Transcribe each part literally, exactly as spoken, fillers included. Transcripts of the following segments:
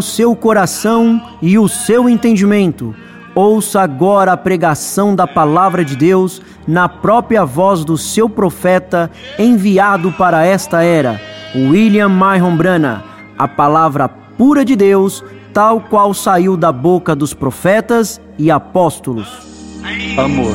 seu coração e o seu entendimento. Ouça agora a pregação da Palavra de Deus na própria voz do seu profeta enviado para esta era, William Marion Branham, a palavra pura de Deus, tal qual saiu da boca dos profetas e apóstolos. Amor.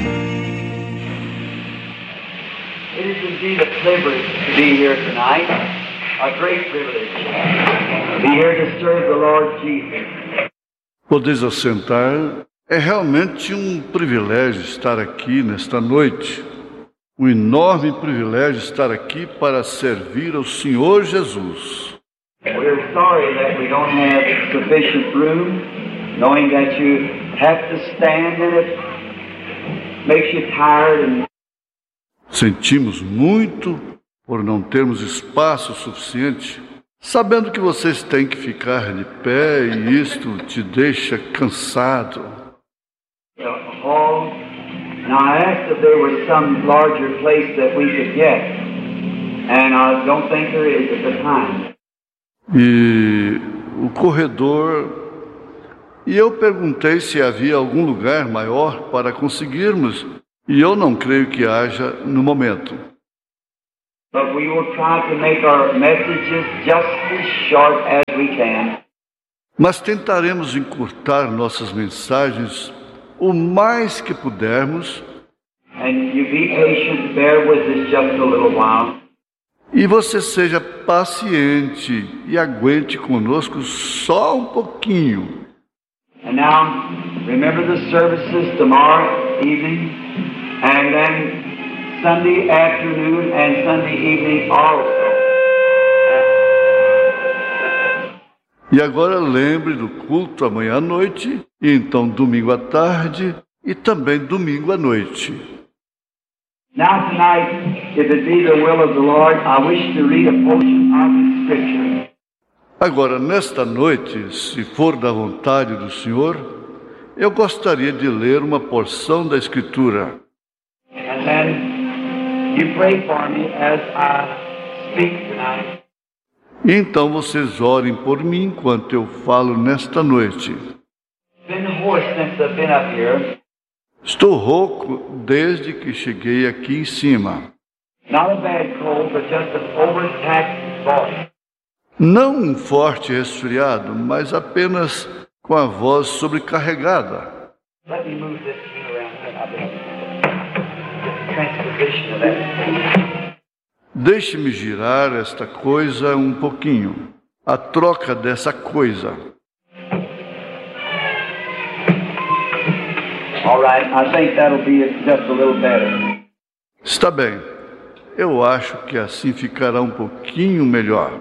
It is indeed a privilege to be here tonight, a great privilege, to be here to serve the Lord Jesus. Podeis assentar. É realmente um privilégio estar aqui nesta noite. Um enorme privilégio estar aqui para servir ao Senhor Jesus. We're sorry that we don't have sufficient room, knowing that you have to stand in it, makes you tired and Sentimos muito por não termos espaço suficiente, sabendo que vocês têm que ficar de pé e isto te deixa cansado. the hall. Now I asked if there was some larger place that we could get, and I don't think there is at the time. E o corredor, e eu perguntei se havia algum lugar maior para conseguirmos, e eu não creio que haja no momento. But we will try to make our messages just as short as we can. Mas tentaremos encurtar nossas mensagens o mais que pudermos, And you be patient, bear with us just a little while. e você seja paciente e aguente conosco só um pouquinho. And now, remember the services tomorrow evening, and then Sunday afternoon and Sunday evening also. E agora lembre do culto amanhã à noite, e então domingo à tarde, e também domingo à noite. Now tonight, if it be the will of the Lord, I wish to read a portion of the Scripture. Agora, nesta noite, se for da vontade do Senhor, eu gostaria de ler uma porção da Escritura. And then you pray for me as I speak tonight. E então vocês orem por mim enquanto eu falo nesta noite. It's been hoarse since I've been up here. Estou rouco desde que cheguei aqui em cima. Not a bad cold, but just an overtaxed voice. Não um forte resfriado, mas apenas com a voz sobrecarregada. Let me move this thing around so I'll be the transposition of that. Deixe-me girar esta coisa um pouquinho. A troca dessa coisa. All right, I think that'll be just a little better. Está bem. Eu acho que assim ficará um pouquinho melhor.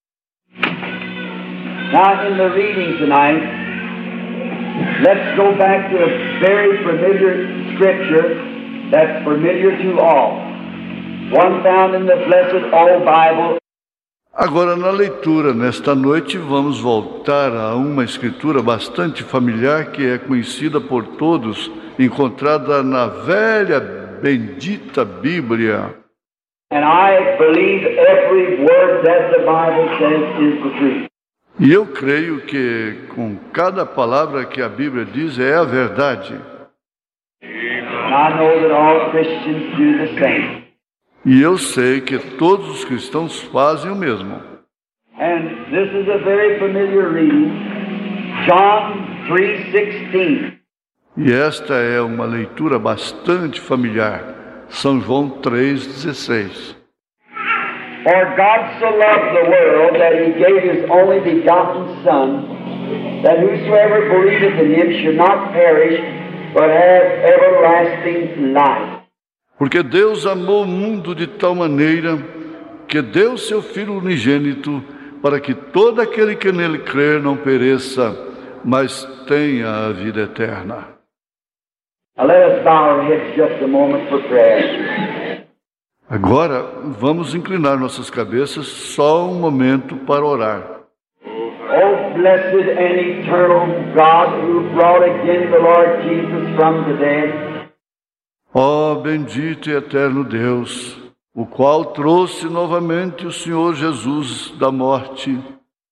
Now, in the reading tonight, let's go back to a very familiar scripture that's familiar to all. One found in the blessed old Bible. Agora, na leitura, nesta noite, vamos voltar a uma escritura bastante familiar que é conhecida por todos, encontrada na velha, bendita Bíblia. And I believe every word that the Bible says is the truth. E eu creio que com cada palavra que a Bíblia diz é a verdade. And I know that all Christians do the same. E eu sei que todos os cristãos fazem o mesmo. And this is a very familiar reading, John three sixteen. E esta é uma leitura bastante familiar, São João três dezesseis. For God so loved the world that he gave his only begotten Son, that whosoever believeth in him should not perish, but have everlasting life. Porque Deus amou o mundo de tal maneira que deu seu Filho unigênito para que todo aquele que nele crer não pereça, mas tenha a vida eterna. Now let us bow our heads just a moment for prayer. Agora, vamos inclinar nossas cabeças só um momento para orar. Oh, blessed and eternal God, who brought again the Lord Jesus from the dead. Ó bendito e eterno Deus, o qual trouxe novamente o Senhor Jesus da morte.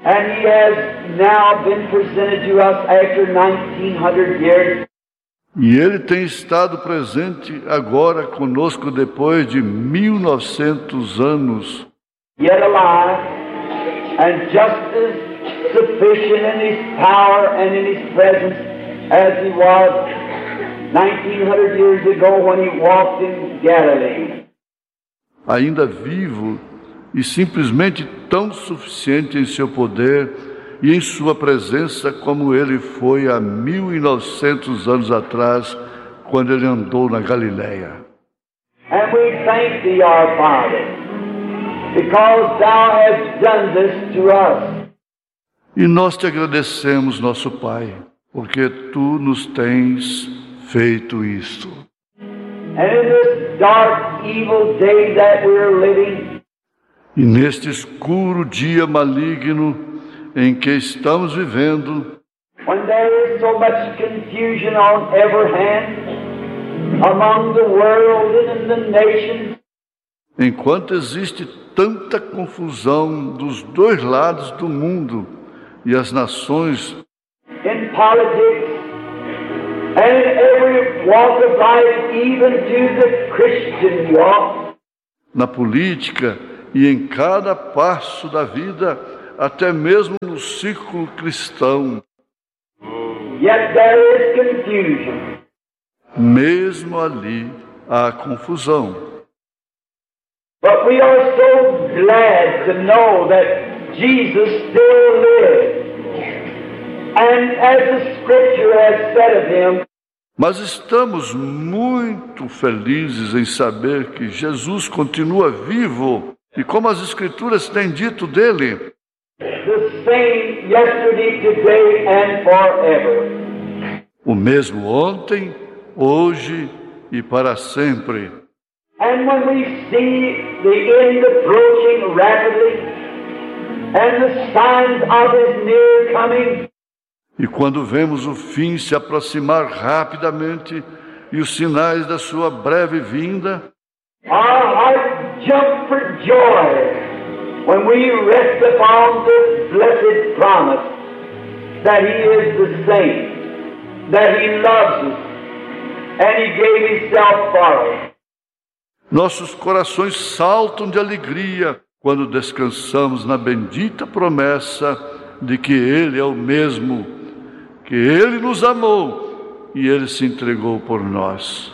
And He has now been presented to us after nineteen hundred years. E Ele tem estado presente agora conosco depois de mil e novecentos anos. Yet alive, and just as sufficient in His power and in His presence as He was nineteen hundred years ago when He walked in Galilee. Ainda vivo e simplesmente tão suficiente em seu poder e em sua presença como Ele foi há mil e novecentos anos atrás, quando Ele andou na Galileia. And we thank Thee, our Father, because Thou hast done this to us. E nós te agradecemos, nosso Pai, porque Tu nos tens feito isto. And in this dark, evil day that we're living, E neste escuro dia maligno em que estamos vivendo, when there is so much confusion on every hand, among the world and in the nations, enquanto existe tanta confusão dos dois lados do mundo e as nações, in politics, and in every walk of life, even to the Christian walk, na política e em cada passo da vida, até mesmo no círculo cristão, yet there is confusion. mesmo ali há confusão. But we are so glad to know that Jesus still lives. And as the Scripture has said of Him, Mas estamos muito felizes em saber que Jesus continua vivo e como as Escrituras têm dito dele, the same yesterday, today, and forever. o mesmo ontem, hoje e para sempre. And when we see the end approaching rapidly, and the signs of His near coming, E quando vemos o fim se aproximar rapidamente e os sinais da sua breve vinda, our hearts jump for joy when we rest upon the blessed promise that He is the same, that He loves us, and He gave Himself for us. nossos corações saltam de alegria quando descansamos na bendita promessa de que Ele é o mesmo, que Ele nos amou e Ele se entregou por nós.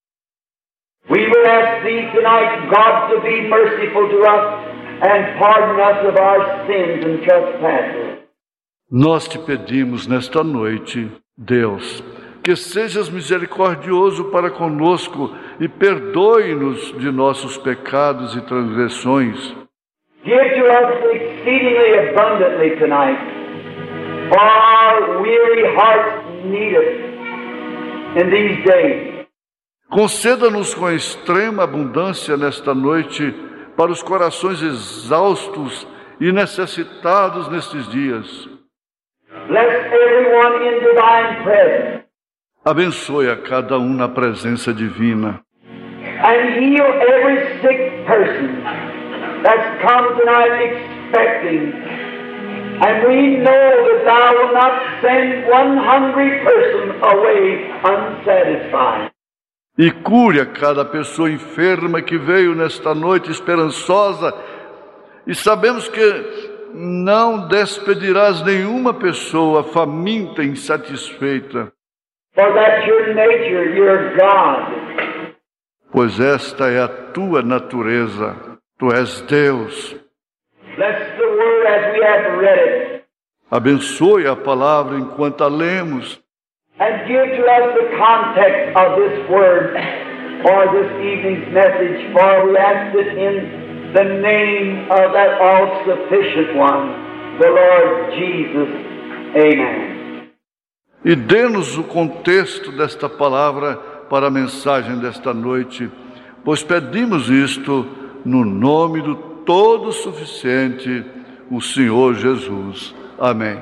We will ask Thee tonight, God, to be merciful to us and pardon us of our sins and trespasses. Nós te pedimos nesta noite, Deus, que sejas misericordioso para conosco e perdoe-nos de nossos pecados e transgressões. Give to us exceedingly abundantly tonight, for our weary hearts need it in these days. Conceda-nos com extrema abundância nesta noite para os corações exaustos e necessitados nestes dias. Bless everyone in divine presence, Abençoe a cada um na presença divina. and heal every sick person that's come tonight expecting. And we know that Thou wilt not send one hungry person away unsatisfied. E cure a cada pessoa enferma que veio nesta noite esperançosa, e sabemos que não despedirás nenhuma pessoa faminta e insatisfeita, For that's your nature, your God. pois esta é a tua natureza, tu és Deus. Bless the word as we have read it, Abençoe a palavra enquanto a lemos, and give to us the context of this word for this evening's message, for we ask it in the name of that all-sufficient one, the Lord Jesus. Amen. e dê-nos o contexto desta palavra para a mensagem desta noite, pois pedimos isto no nome do Todo-Suficiente, o Senhor Jesus. Amém.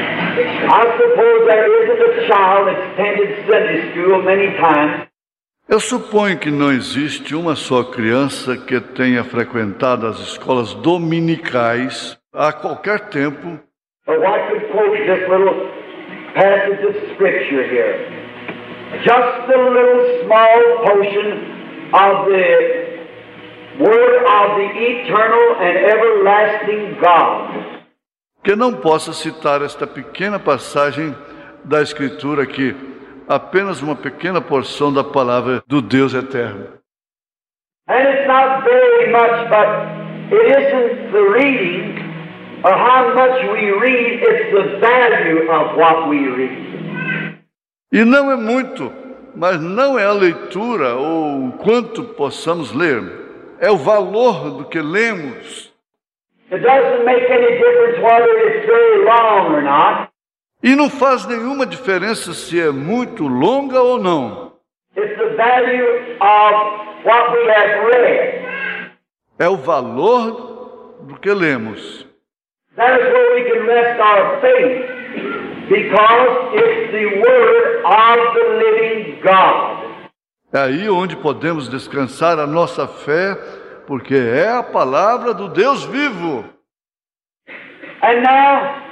I suppose there isn't a child that's attended Sunday school many times Eu suponho que não existe uma só criança que tenha frequentado as escolas dominicais a qualquer tempo. But I could quote this little passage of Scripture here. Just a little small portion of the Word of the eternal and everlasting God. Que não possa citar esta pequena passagem da Escritura aqui, apenas uma pequena porção da palavra do Deus eterno. And it's not very much, but it isn't the reading or how much we read, it's the value of what we read. E não é muito, mas não é a leitura ou o quanto possamos ler, é o valor do que lemos. It doesn't make any difference whether it's very long or not. E não faz nenhuma diferença se é muito longa ou não. It's the value of what we have read. É o valor do que lemos. That is where we can rest our faith, because it's the Word of the living God. É aí onde podemos descansar a nossa fé, porque é a palavra do Deus vivo. And now,